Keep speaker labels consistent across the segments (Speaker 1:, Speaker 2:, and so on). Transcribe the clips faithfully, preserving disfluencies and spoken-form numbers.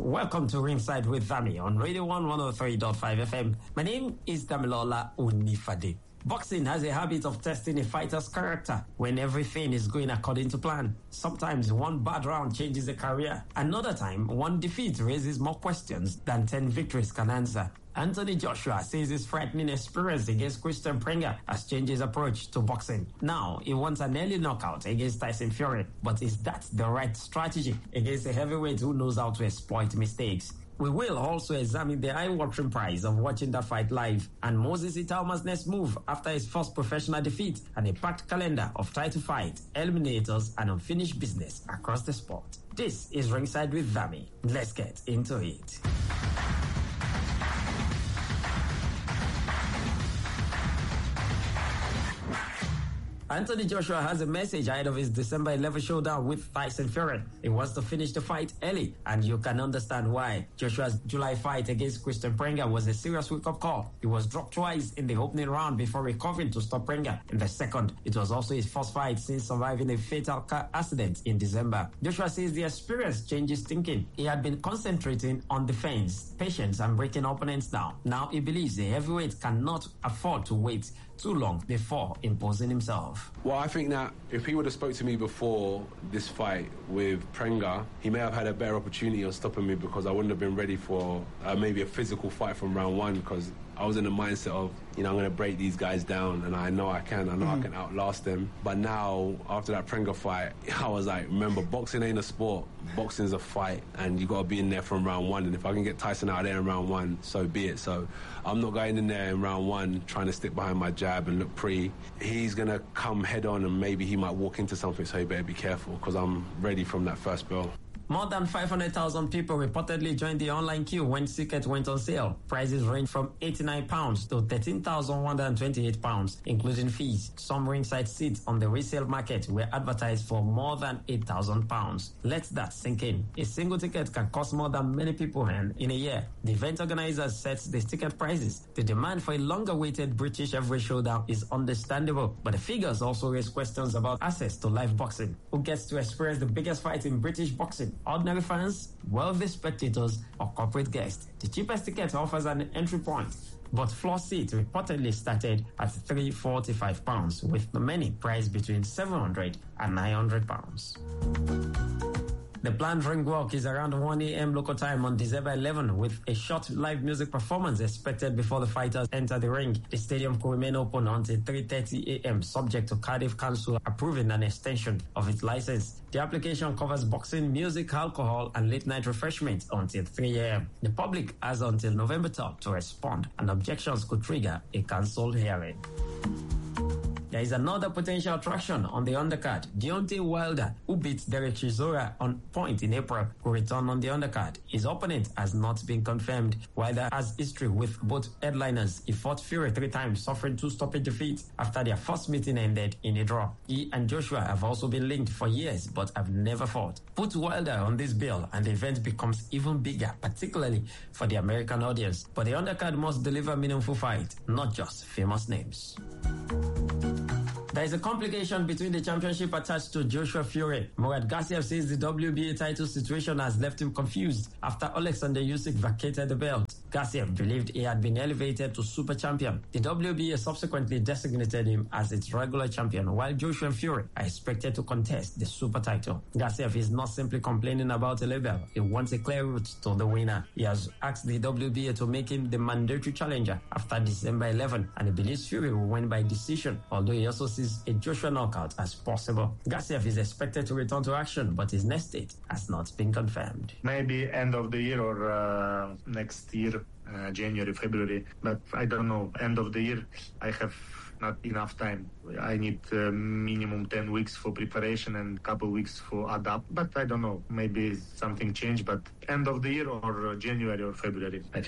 Speaker 1: Welcome to Ringside with Dami on Radio one one oh three point five F M. My name is Damilola Unifade. Boxing has a habit of testing a fighter's character when everything is going according to plan. Sometimes one bad round changes a career. Another time, one defeat raises more questions than ten victories can answer. Anthony Joshua says his frightening experience against Christian Prenga has changed his approach to boxing. Now, he wants an early knockout against Tyson Fury. But is that the right strategy against a heavyweight who knows how to exploit mistakes? We will also examine the eye-watering prize of watching that fight live and Moses Itauma's next move after his first professional defeat and a packed calendar of title fights, eliminators, and unfinished business across the sport. This is Ringside with Dami. Let's get into it. Anthony Joshua has a message ahead of his December eleventh showdown with Tyson Fury. He wants to finish the fight early, and you can understand why. Joshua's July fight against Christian Prenga was a serious wake-up call. He was dropped twice in the opening round before recovering to stop Prenga in the second. It was also his first fight since surviving a fatal car accident in December. Joshua says the experience changes thinking. He had been concentrating on defense, patience, and breaking opponents down. Now he believes the heavyweight cannot afford to wait too long before imposing himself.
Speaker 2: Well, I think that if he would have spoke to me before this fight with Prenga, he may have had a better opportunity of stopping me because I wouldn't have been ready for uh, maybe a physical fight from round one, because I was in the mindset of, you know, I'm going to break these guys down, and I know I can. I know mm-hmm. I can outlast them. But now, after that Prenga fight, I was like, remember, boxing ain't a sport. Boxing's a fight, and you got to be in there from round one. And if I can get Tyson out there in round one, so be it. So I'm not going in there in round one trying to stick behind my jab and look pretty. He's going to come head on, and maybe he might walk into something, so he better be careful, because I'm ready from that first bell.
Speaker 1: More than five hundred thousand people reportedly joined the online queue when tickets went on sale. Prices range from eighty-nine pounds to thirteen thousand one hundred twenty-eight pounds, including fees. Some ringside seats on the resale market were advertised for more than eight thousand pounds. Let that sink in. A single ticket can cost more than many people earn in a year. The event organizers set the ticket prices. The demand for a longer-awaited British heavyweight showdown is understandable, but the figures also raise questions about access to live boxing. Who gets to experience the biggest fight in British boxing? Ordinary fans, wealthy spectators, or corporate guests? The cheapest ticket offers an entry point, but floor seats reportedly started at three hundred forty-five pounds, with many priced between seven hundred and nine hundred pounds. The planned ring walk is around one a.m. local time on December eleventh, with a short live music performance expected before the fighters enter the ring. The stadium could remain open until three thirty a.m. subject to Cardiff Council approving an extension of its license. The application covers boxing, music, alcohol, and late-night refreshments until three a.m. The public has until November third to respond, and objections could trigger a cancelled hearing. There is another potential attraction on the undercard. Deontay Wilder, who beat Derek Chisora on point in April, will return on the undercard. His opponent has not been confirmed. Wilder has history with both headliners. He fought Fury three times, suffering two stoppage defeats after their first meeting ended in a draw. He and Joshua have also been linked for years, but have never fought. Put Wilder on this bill, and the event becomes even bigger, particularly for the American audience. But the undercard must deliver meaningful fight, not just famous names. There is a complication between the championship attached to Joshua Fury. Murad Gassiev says the W B A title situation has left him confused after Alexander Usyk vacated the belt. Gassiev believed he had been elevated to super champion. The W B A subsequently designated him as its regular champion, while Joshua and Fury are expected to contest the super title. Gassiev is not simply complaining about a label. He wants a clear route to the winner. He has asked the W B A to make him the mandatory challenger after December eleventh, and he believes Fury will win by decision, although he also sees a Joshua knockout as possible. Gassiev is expected to return to action, but his next date has not been confirmed.
Speaker 3: Maybe end of the year or uh, next year, uh, January, February, but I don't know. End of the year, I have not enough time. I need uh, minimum ten weeks for preparation and couple weeks for adapt, but I don't know. Maybe something changed, but end of the year or uh, January or February, I think.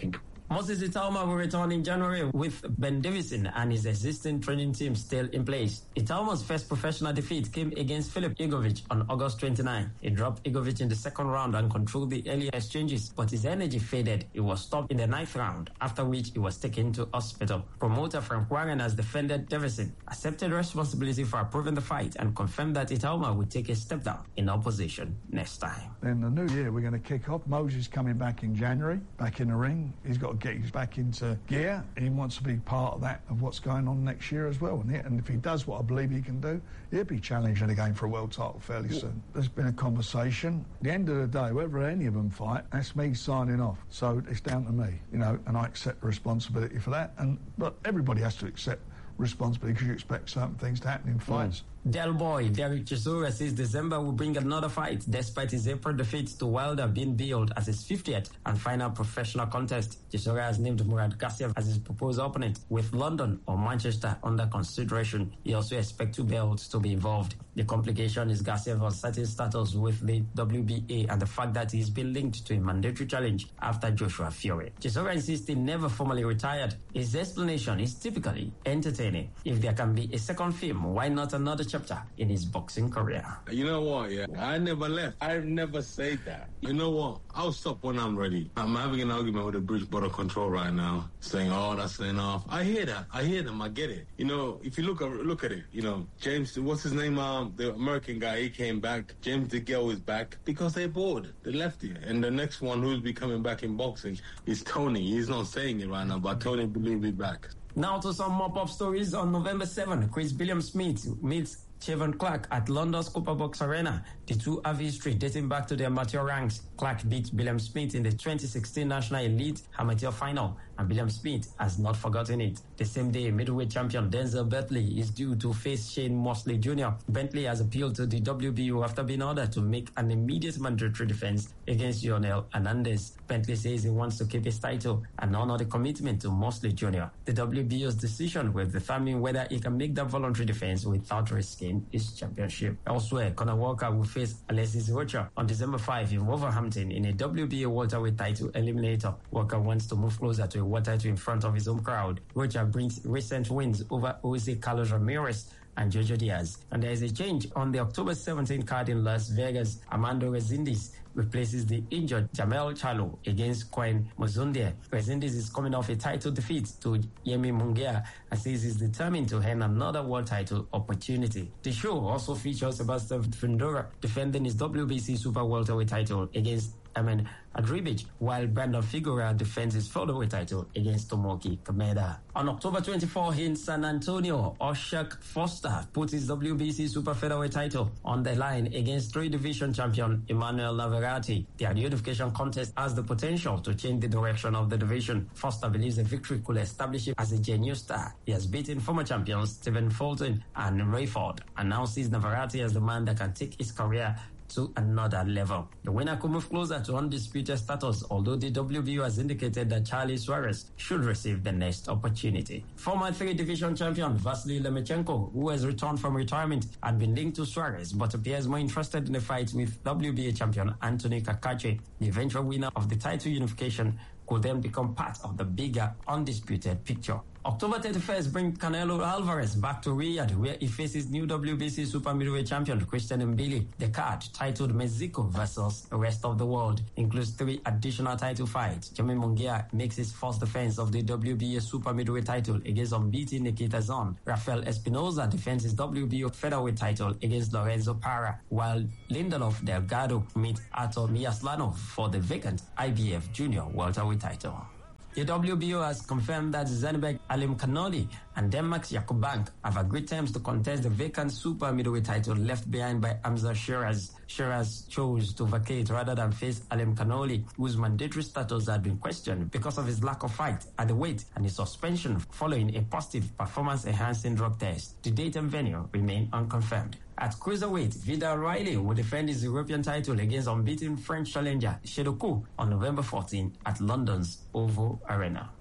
Speaker 1: Moses Itauma will return in January with Ben Davison and his existing training team still in place. Itauma's first professional defeat came against Filip Igovic on August twenty-ninth. He dropped Igovic in the second round and controlled the earlier exchanges, but his energy faded. He was stopped in the ninth round, after which he was taken to hospital. Promoter Frank Warren has defended Davison, accepted responsibility for approving the fight, and confirmed that Itauma would take a step down in opposition next time.
Speaker 4: In the new year, we're going to kick off. Moses coming back in January, back in the ring. He's got to get his back into gear. He wants to be part of that, of what's going on next year as well. And, he, and if he does what I believe he can do, he'll be challenging again for a world title fairly soon. There's been a conversation. At the end of the day, whether any of them fight, that's me signing off. So it's down to me, you know, and I accept the responsibility for that. And but everybody has to accept responsibility because you expect certain things to happen in fights.
Speaker 1: Mm. Del Boy, Derek Chisora says December will bring another fight despite his April defeat to Wilder being billed as his fiftieth and final professional contest. Chisora has named Murad Gassiev as his proposed opponent, with London or Manchester under consideration. He also expects two belts to be involved. The complication is Gassiev uncertain status with the W B A and the fact that he's been linked to a mandatory challenge after Joshua Fury. Chisora insists he never formally retired. His explanation is typically entertaining. If there can be a second film, why not another chapter in his boxing career?
Speaker 5: You know what, yeah? I never left. I've never said that. You know what? I'll stop when I'm ready. I'm having an argument with the British Border Control right now, saying, oh, that's enough. I hear that. I hear them. I get it. You know, if you look at, look at it, you know, James, what's his name? Um, the American guy, he came back. James DeGale is back because they bored. They left here. And the next one who's be coming back in boxing is Tony. He's not saying it right now, but Tony will be back.
Speaker 1: Now to some mop-up stories. On November seventh, Chris Billiam-Smith meets Chevon Clark at London's Cooper Box Arena. The two have history dating back to their amateur ranks. Clark beat Billiam-Smith in the twenty sixteen National Elite Amateur Final, and Billiam-Smith has not forgotten it. The same day, middleweight champion Denzel Bentley is due to face Shane Mosley Junior Bentley has appealed to the W B O after being ordered to make an immediate mandatory defense against Lionel Hernandez. Bentley says he wants to keep his title and honor the commitment to Mosley Junior The W B O's decision will determine whether he can make that voluntary defense without risking his championship. Elsewhere, Conor Walker will face Alexis Rocha on December fifth in Wolverhampton in a W B O welterweight title eliminator. Walker wants to move closer to a world title in front of his home crowd. Rocha brings recent wins over Jose Carlos Ramirez and Jojo Diaz. And there is a change on the October seventeenth card in Las Vegas. Armando Resendiz replaces the injured Jamel Charlo against Quen Mozundia. Resendiz is coming off a title defeat to Yemi Munguia and says he's determined to earn another world title opportunity. The show also features Sebastian Fundora defending his W B C Super Welterweight title against Amen Adribic, while Brandon Figueroa defends his featherweight title against Tomoki Kameda. On October twenty-fourth in San Antonio, Oshak Foster put his W B C Super Featherweight title on the line against three-division champion Emmanuel Navarrete. The unification contest has the potential to change the direction of the division. Foster believes the victory could establish him as a genuine star. He has beaten former champions Stephen Fulton and Rayford, and now sees Navarrete as the man that can take his career to another level. The winner could move closer to undisputed status, although the W B O has indicated that Charlie Suarez should receive the next opportunity. Former three-division champion Vasily Lomachenko, who has returned from retirement, had been linked to Suarez but appears more interested in the fight with W B A champion Anthony Kakache. The eventual winner of the title unification could then become part of the bigger undisputed picture. October thirty-first brings Canelo Alvarez back to Riyadh, where he faces new W B C Super Middleweight champion Christian Mbili. The card, titled Mexico versus the rest of the world, includes three additional title fights. Jimmy Munguia makes his first defense of the W B A Super Middleweight title against unbeaten Nikita Zon. Rafael Espinoza defends his W B O Featherweight title against Lorenzo Parra, while Lindelof Delgado meets Artur Miaslanov for the vacant I B F Junior Welterweight title. The W B O has confirmed that Zanibek Alimkhanuly and Denmark's Jakob Bank have agreed terms to contest the vacant super middleweight title left behind by Hamza Shiraz. Shiraz chose to vacate rather than face Alimkhanuly, whose mandatory status had been questioned because of his lack of fight at the weight and his suspension following a positive performance-enhancing drug test. The date and venue remain unconfirmed. At cruiserweight, Vidal Riley will defend his European title against unbeaten French challenger Shedoku on November fourteenth at London's Oval Arena.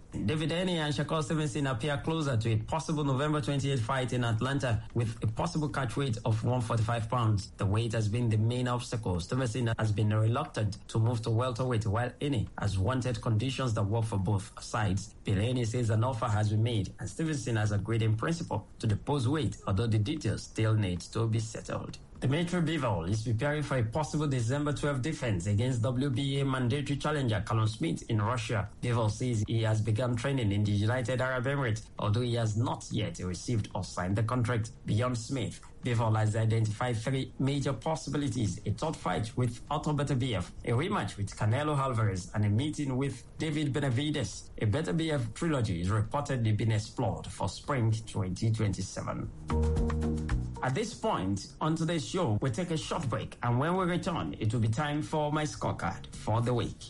Speaker 1: David Haney and Shakur Stevenson appear closer to a possible November twenty-eighth fight in Atlanta with a possible catch weight of one hundred forty-five pounds. The weight has been the main obstacle. Stevenson has been reluctant to move to welterweight, while Haney has wanted conditions that work for both sides. Bill Haney says an offer has been made and Stevenson has agreed in principle to depose weight, although the details still need to be settled. Dimitri Bivol is preparing for a possible December twelfth defense against W B A mandatory challenger Callum Smith in Russia. Bivol says he has begun training in the United Arab Emirates, although he has not yet received or signed the contract. Beyond Smith, Bivol has identified three major possibilities: a third fight with Artur Beterbiev, a rematch with Canelo Alvarez, and a meeting with David Benavides. A Beterbiev trilogy is reportedly being explored for spring twenty twenty-seven. At this point on today's show, we'll take a short break, and when we return, it will be time for my scorecard for the week.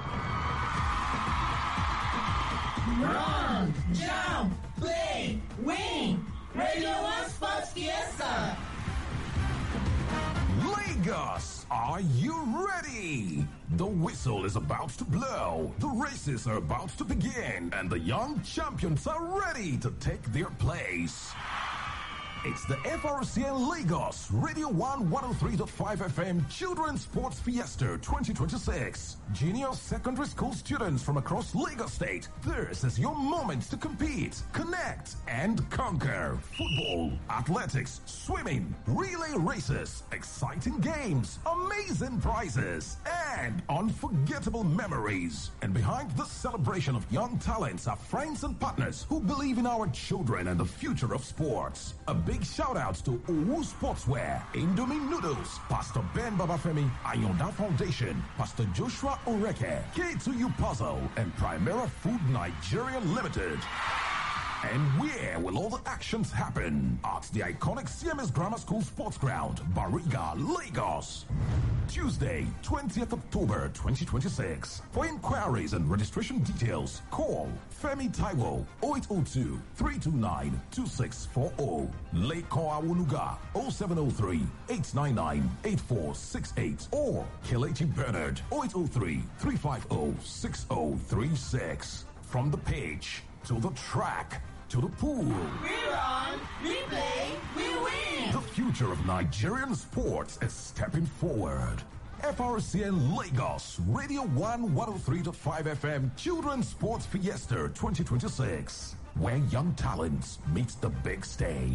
Speaker 6: Run, jump, play, win! Radio one Sports Fiesta!
Speaker 7: Lagos, are you ready? The whistle is about to blow, the races are about to begin, and the young champions are ready to take their place. It's the F R C N Lagos Radio one one oh three point five F M Children's Sports Fiesta twenty twenty-six. Junior secondary school students from across Lagos State, this is your moment to compete, connect, and conquer. Football, athletics, swimming, relay races, exciting games, amazing prizes, and unforgettable memories. And behind this celebration of young talents are friends and partners who believe in our children and the future of sports. A big shout out to Owu Sportswear, Indomie Noodles, Pastor Ben Babafemi, Ayonda Foundation, Pastor Joshua Oreke, K two U Puzzle, and Primera Food Nigeria Limited. And where will all the actions happen? At the iconic C M S Grammar School Sports Ground, Bariga, Lagos. Tuesday, twentieth October twenty twenty-six. For inquiries and registration details, call Femi Taiwo oh eight oh two, three two nine, two six four oh. Leko Awunuga oh seven oh three, eight nine nine, eight four six eight or Kelechi Bernard oh eight oh three, three five oh, six oh three six. From the page to the track to the pool.
Speaker 6: We run, we play, we win!
Speaker 7: The future of Nigerian sports is stepping forward. F R C N Lagos, Radio one one oh three point five F M Children's Sports Fiesta twenty twenty-six, where young talents meet the big stage.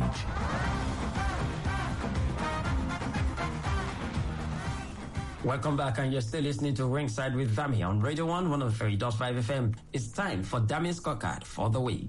Speaker 1: Welcome back, and you're still listening to Ringside with Dami on Radio one one oh three point five F M. It's time for Dami's scorecard for the week.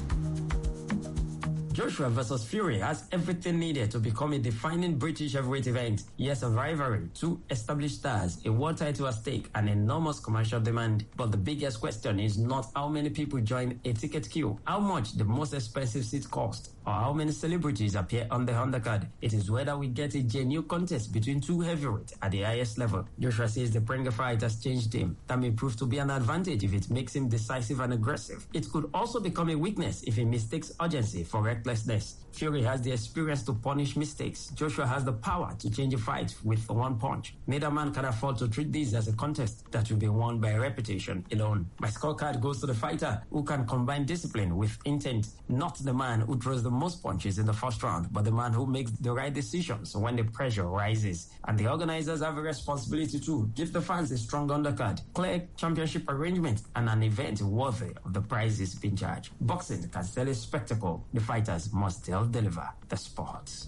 Speaker 1: Joshua versus Fury has everything needed to become a defining British heavyweight event. Years of rivalry, two established stars, a world title at stake, and enormous commercial demand. But the biggest question is not how many people join a ticket queue, how much the most expensive seat cost, or how many celebrities appear on the undercard. It is whether we get a genuine contest between two heavyweights at the highest level. Joshua says the Pringa fight has changed him. That may prove to be an advantage if it makes him decisive and aggressive. It could also become a weakness if he mistakes urgency for recklessness. Fury has the experience to punish mistakes. Joshua has the power to change a fight with one punch. Neither man can afford to treat this as a contest that will be won by reputation alone. My scorecard goes to the fighter who can combine discipline with intent, not the man who throws the most punches in the first round, but the man who makes the right decisions when the pressure rises. And the organizers have a responsibility to give the fans a strong undercard, clear championship arrangement, and an event worthy of the prizes being charged. Boxing can sell a spectacle. The fighters must still deliver the sports.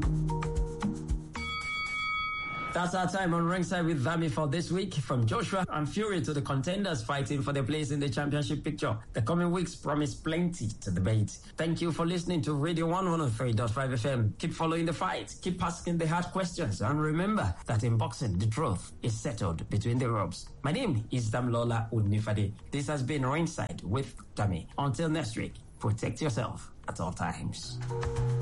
Speaker 1: That's our time on Ringside with Dami for this week. From Joshua and Fury to the contenders fighting for their place in the championship picture, the coming weeks promise plenty to debate. Thank you for listening to Radio one one oh three point five F M. Keep following the fight, keep asking the hard questions, and remember that in boxing, the truth is settled between the ropes. My name is Damlola Unifade. This has been Ringside with Dami. Until next week, protect yourself at all times.